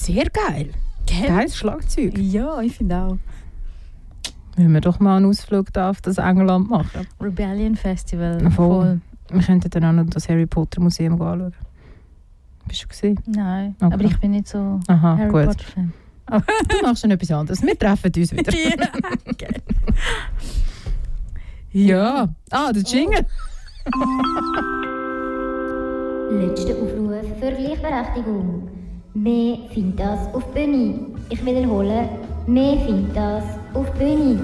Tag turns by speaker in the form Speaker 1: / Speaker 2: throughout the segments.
Speaker 1: sehr geil. Geiles Schlagzeug.
Speaker 2: Ja, ich finde auch.
Speaker 1: Wollen wir doch mal einen Ausflug da auf das England machen?
Speaker 2: Rebellion Festival.
Speaker 1: Voll. Wir könnten dann auch noch das Harry Potter Museum anschauen. Bist du gesehen?
Speaker 2: Nein,
Speaker 1: Okay.
Speaker 2: aber ich bin nicht so Harry
Speaker 1: gut.
Speaker 2: Potter-Fan.
Speaker 1: Du machst schon etwas anderes. Wir treffen uns wieder.
Speaker 2: Ja, okay.
Speaker 1: Ja. Der Jingle.
Speaker 3: Letzter Aufruf für Gleichberechtigung. Mehr findet das auf Bühne. Ich wiederhole, mehr findet das auf Bühne.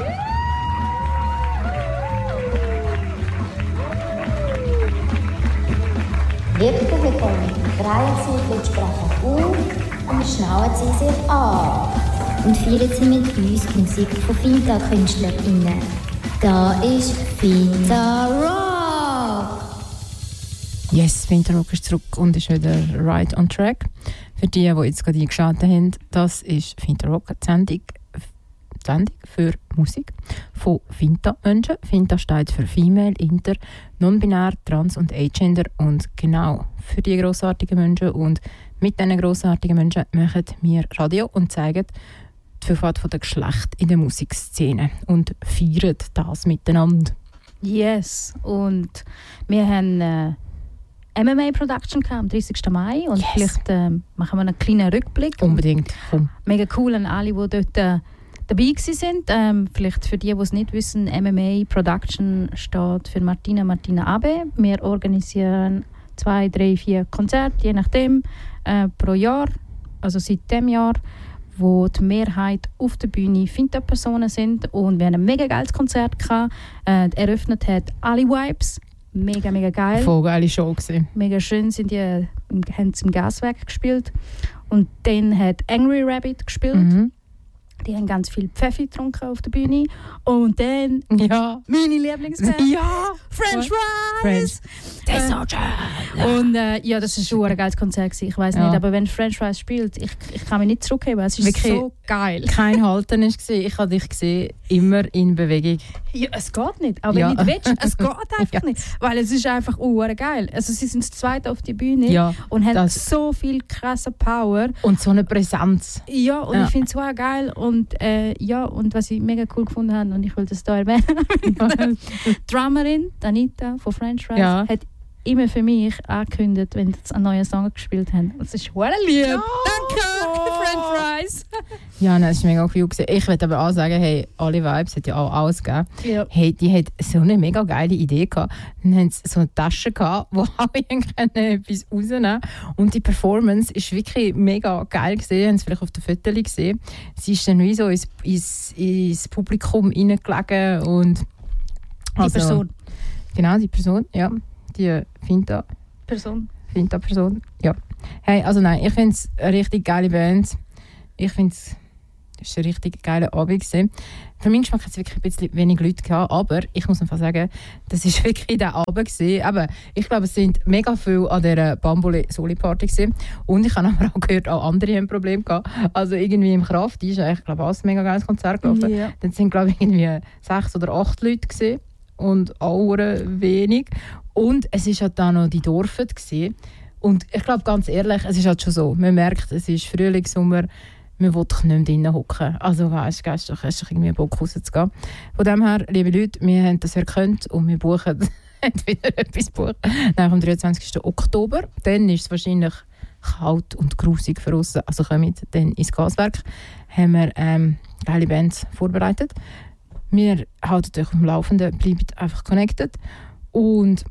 Speaker 3: Liebe Publikum, drehen Sie die Lautsprecher auf und schnallen Sie sich an. Und feiern Sie mit uns die Musik von Finta-KünstlerInnen. Da ist Finta Rock!
Speaker 1: Yes, Winterrock ist zurück und ist wieder right on track. Für die jetzt gerade eingeschaltet haben, das ist Winterrock, die Sendung für Musik von Finta-Menschen. Finta steht für Female, Inter, Non-Binär, Trans und Agender. Und genau für die grossartigen Menschen und mit diesen grossartigen Menschen machen wir Radio und zeigen die Vielfalt der Geschlechter in der Musikszene und feiern das miteinander.
Speaker 2: Yes, und wir haben MMA-Production am 30. Mai und vielleicht machen wir einen kleinen Rückblick.
Speaker 1: Unbedingt. Komm.
Speaker 2: Mega cool an alle, die dort dabei waren. Vielleicht für die es nicht wissen, MMA-Production steht für Martina Abe. Wir organisieren 2, 3, 4 Konzerte, je nachdem, pro Jahr, also seit diesem Jahr, wo die Mehrheit auf der Bühne Finta-Personen sind. Und wir haben ein mega geiles Konzert gehabt. Eröffnet hat Ali Vibes. Mega, mega geil.
Speaker 1: Voll geile Show gewesen.
Speaker 2: Mega schön haben sie im Gaswerk gespielt. Und dann hat Angry Rabbit gespielt.
Speaker 1: Mhm.
Speaker 2: Die haben ganz viel Pfeffi getrunken auf der Bühne. Und dann meine Lieblingsband.
Speaker 1: Ja!
Speaker 2: French Fries! Und das war schon ein geiles Konzert gewesen. Ich weiss nicht, aber wenn French Fries spielt, ich kann mich nicht zurückheben. Es ist
Speaker 1: wirklich
Speaker 2: so geil.
Speaker 1: Kein Halten war. Ich habe dich gesehen, immer in Bewegung.
Speaker 2: Ja, es geht nicht. Aber wenn du nicht willst, es geht einfach nicht. Weil es ist einfach geil. Also sie sind das Zweite auf die Bühne und haben so viel krasse Power.
Speaker 1: Und so eine Präsenz.
Speaker 2: Ja, und ich finde es so geil. Und und was ich mega cool gefunden habe, und ich will das hier erwähnen, die Drummerin, Anita von French Fries, hat immer für mich angekündigt, wenn sie einen neuen Song gespielt haben. Das ist verdammt lieb.
Speaker 1: Ja.
Speaker 2: Danke, French Fries.
Speaker 1: Ja, nein, das war mega cool. Ich würde aber auch sagen, hey, alle Vibes hat ja auch alles gegeben.
Speaker 2: Ja.
Speaker 1: Hey, die hat so eine mega geile Idee gehabt. Dann haben sie so eine Tasche gehabt, wo alle etwas rausnehmen. Und die Performance ist wirklich mega geil gesehen. Haben sie vielleicht auf den Fotos gesehen. Sie ist dann wie so ins Publikum reingelegen und
Speaker 2: Die Person.
Speaker 1: Genau, die Person, ja. Die
Speaker 2: Finta-Person,
Speaker 1: ja. Hey, also nein, ich finde es eine richtig geile Band. Ich finde es war ein richtig geiler Abend gewesen. Für meinen Geschmack hat es wirklich ein bisschen wenig Leute gehabt, aber ich muss einfach sagen, das war wirklich der Abend gewesen. Aber ich glaube, es sind mega viele an dieser Bambole-Soli-Party gewesen. Und ich habe aber auch gehört, auch andere haben Probleme gehabt. Also irgendwie im Kraft, die ist eigentlich, glaube ich, auch ein mega geiles Konzert gelaufen.
Speaker 2: Ja.
Speaker 1: Dann sind, glaube ich, irgendwie 6 oder 8 Leute gewesen. Und auch wenig. Und es war halt auch noch die Dorfet gewesen. Und ich glaube, ganz ehrlich, es ist halt schon so. Man merkt, es ist Frühling, Sommer, man will doch nicht mehr drinnen hocken. Also hast du doch irgendwie Bock rauszugehen. Von dem her, liebe Leute, wir haben das erkannt und wir buchen entweder etwas buchen. Nach dem 23. Oktober. Dann ist es wahrscheinlich kalt und grusig für uns. Also kommt dann ins Gaswerk. Haben wir geile Bands vorbereitet. Wir halten euch auf dem Laufenden, bleibt einfach connected. Und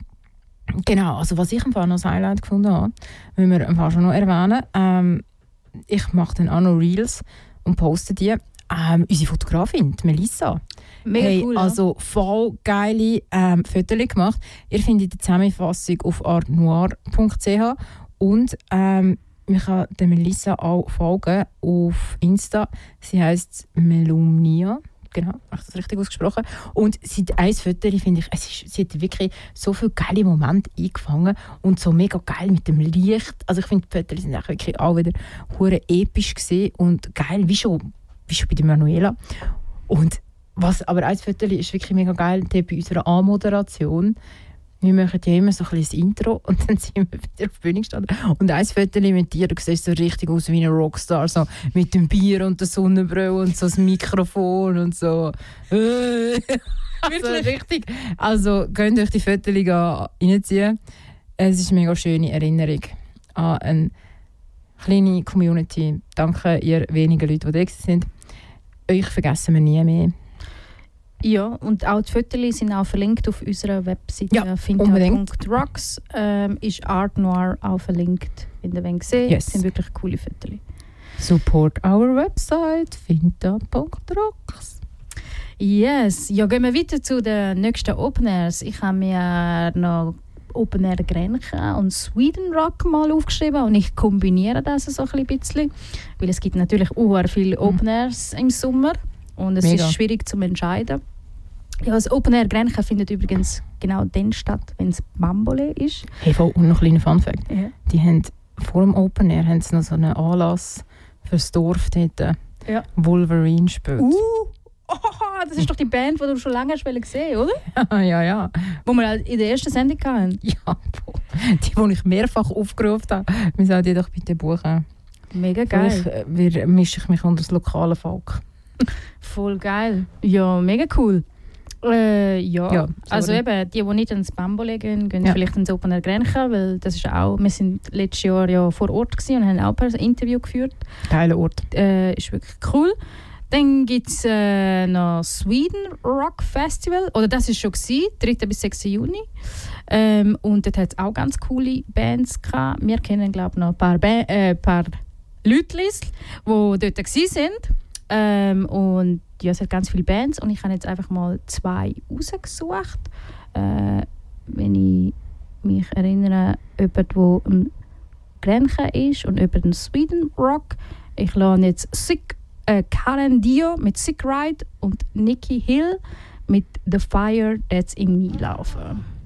Speaker 1: genau, also was ich noch als Highlight gefunden habe, müssen wir einfach schon noch erwähnen. Ich mache dann auch noch Reels und poste die. Unsere Fotografin, die Melissa,
Speaker 2: cool,
Speaker 1: also voll geile Fotos gemacht. Ihr findet die Zusammenfassung auf artnoir.ch und man kann der Melissa auch folgen auf Insta. Sie heisst Melumnia. Genau, habe ich das richtig ausgesprochen. Und seit ein Foto, finde ich, sie hat wirklich so viele geile Momente eingefangen und so mega geil mit dem Licht. Also ich finde, die Fotos sind auch wirklich auch wieder hure episch gewesen und geil, wie schon bei der Manuela. Und was aber ein Foto ist wirklich mega geil, die bei unserer Anmoderation wir machen ja immer so ein bisschen das Intro und dann sind wir wieder auf der Bühne gestanden. Und ein Foto mit dir, du siehst so richtig aus wie ein Rockstar, so mit dem Bier und der Sonnenbrille und so das Mikrofon und so. Also richtig. Also könnt euch die Fotos reinziehen. Es ist eine mega schöne Erinnerung an eine kleine Community. Danke ihr wenigen Leute, die da sind. Euch vergessen wir nie mehr.
Speaker 2: Ja, und auch die Fotos sind auch verlinkt auf unserer Webseite
Speaker 1: Ja,
Speaker 2: finta.rocks. Ist Art Noir auch verlinkt, wenn ihr wollt sehen.
Speaker 1: Yes.
Speaker 2: Das sind wirklich coole Fotos.
Speaker 1: Support our website finta.rocks.
Speaker 2: Yes, ja, gehen wir weiter zu den nächsten Open Airs. Ich habe mir noch Open Air Grenchen und Sweden Rock mal aufgeschrieben und ich kombiniere das so ein bisschen, weil es gibt natürlich auch viele Open Airs im Sommer und es
Speaker 1: Mega.
Speaker 2: ist schwierig zu entscheiden. Ja, das Open Air Grenchen findet übrigens genau dann statt, wenn es Bambole ist.
Speaker 1: Hey, voll, und noch ein kleiner Funfact.
Speaker 2: Ja.
Speaker 1: Die haben vor dem Open Air haben sie noch so einen Anlass fürs Dorf dort.
Speaker 2: Ja.
Speaker 1: Wolverine spielt.
Speaker 2: Das ist doch die Band, die du schon lange hast gesehen, oder?
Speaker 1: Ja.
Speaker 2: Wo wir halt in der ersten Sendung hatten.
Speaker 1: Ja, boah. Die ich mehrfach aufgerufen habe. Wir sollen die doch bitte buchen.
Speaker 2: Mega geil.
Speaker 1: Vielleicht mische ich mich unter das lokale Volk.
Speaker 2: Voll geil. Ja, mega cool. Ja,
Speaker 1: Ja,
Speaker 2: also
Speaker 1: sorry.
Speaker 2: eben, die nicht ins Bambole gehen
Speaker 1: Ja.
Speaker 2: vielleicht ins Open Air Grenchen, weil das ist auch, wir sind letztes Jahr ja vor Ort gewesen und haben auch ein Interview geführt.
Speaker 1: Geiler Ort.
Speaker 2: Ist wirklich cool. Dann gibt es noch Sweden Rock Festival, oder das war schon gewesen, 3. bis 6. Juni. Und dort hat es auch ganz coole Bands gehabt. Wir kennen, glaube ich, noch ein paar Leute, die dort waren. Und ja, es hat ganz viele Bands und ich habe jetzt einfach mal 2 rausgesucht. Wenn ich mich erinnere, jemand, der im Grenchen ist und jemand im Sweden Rock. Ich lasse jetzt Karen Dio mit Sick Ride und Nikki Hill mit The Fire That's in Me laufen.